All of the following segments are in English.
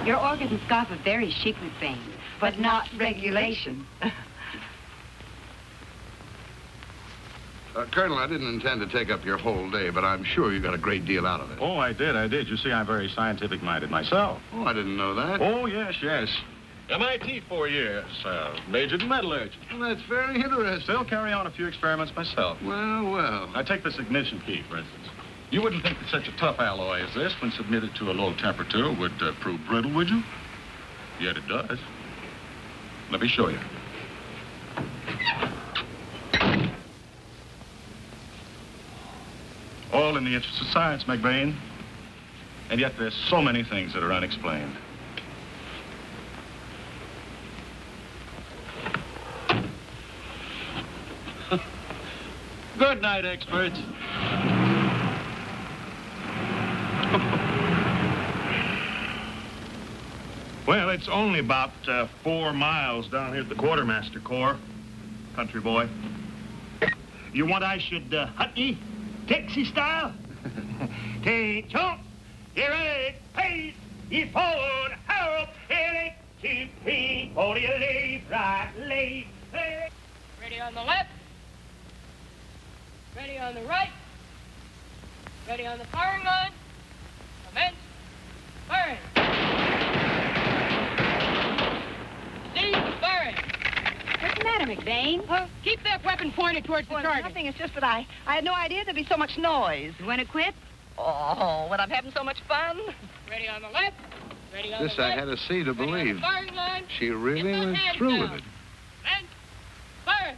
Your organs scoff a very chic thing, but not regulation. Colonel, I didn't intend to take up your whole day, but I'm sure you got a great deal out of it. Oh, I did. You see, I'm very scientific-minded myself. Oh, I didn't know that. Oh, yes. MIT 4 years. Majored in metallurgy. Well, that's very interesting. Still carry on a few experiments myself. Well. I take this ignition key, for instance. You wouldn't think that such a tough alloy as this, when submitted to a low temperature, would prove brittle, would you? Yet it does. Let me show you. All in the interest of science, McBain. And yet there's so many things that are unexplained. Good night, experts. Well, it's only about 4 miles down here at the Quartermaster Corps, country boy. You want I should hut ye, Texas style? Take chunk, here it pays, ye forward, help, LATP, for you leave, right, leave, hey. Ready on the left. Ready on the right. Ready on the firing line. Commence firing. Cease firing. What's the matter, McBain? Keep that weapon pointed towards the target. Nothing. It's just that I had no idea there'd be so much noise. You want to quit? Oh, when I'm having so much fun. Ready on the left. Ready on This the right. I had to see to Ready on believe. the firing line. She really Get those went hands through down. with it. Commence firing.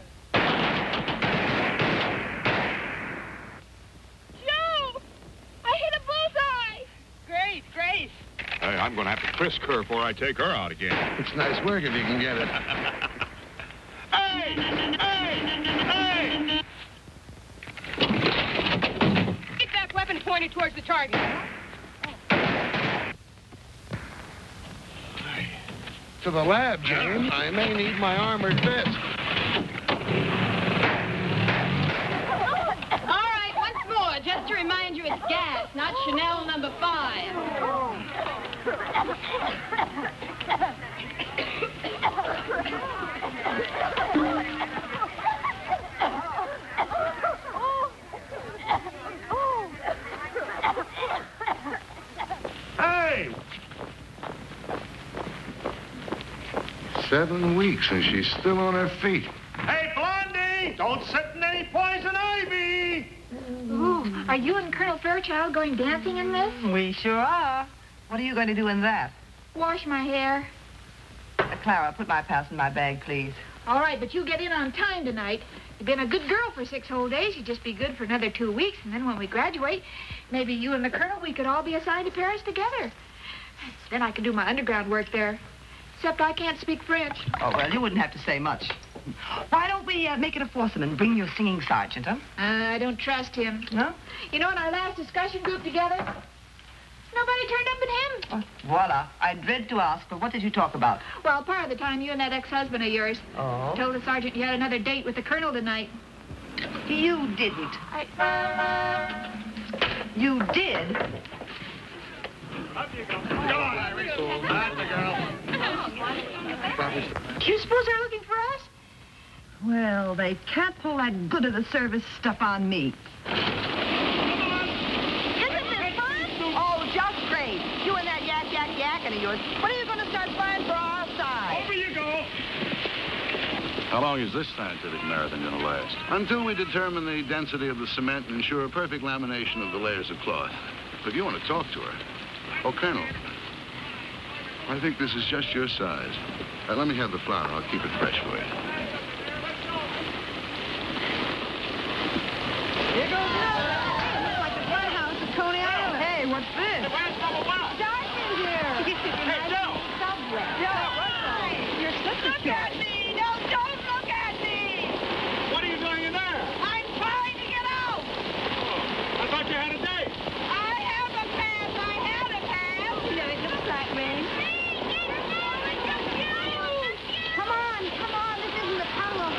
Joe! I hit a bullseye! Great, Grace. Hey, I'm going to have to frisk her before I take her out again. It's nice work if you can get it. Keep that weapon pointed towards the target. To the lab, James. I may need my armored vest. All right, once more, just to remind you it's gas, not Chanel number 5. Hey! 7 weeks and she's still on her feet. Hey, Blondie! Don't sit in any poison ivy! Ooh, are you and Colonel Fairchild going dancing in this? We sure are. What are you going to do in that? Wash my hair. Clara, put my pass in my bag, please. All right, but you get in on time tonight. You've been a good girl for 6 whole days. You'd just be good for another 2 weeks, and then when we graduate, maybe you and the Colonel, we could all be assigned to Paris together. Then I could do my underground work there. Except I can't speak French. Oh, well, you wouldn't have to say much. Why don't we make it a foursome and bring your singing sergeant, huh? I don't trust him. No? You know, in our last discussion group together, nobody turned up but him. Oh, voila. I dread to ask, but what did you talk about? Well, part of the time, you and that ex-husband of yours told the sergeant you had another date with the Colonel tonight. You didn't. You did? Up you go. Go on, Iris. That's the girl. Do you suppose they're looking for us? Well, they can't pull that good of the service stuff on me. Isn't this fun? Oh, just great. You and that yak of yours. When are you going to start flying for our side? Over you go. How long is this scientific marathon going to last? Until we determine the density of the cement and ensure perfect lamination of the layers of cloth. If you want to talk to her. Oh, Colonel. I think this is just your size. Let me have the flour. I'll keep it fresh for you. Here goes another. Looks like the White House at Coney Island. Hey, what's this?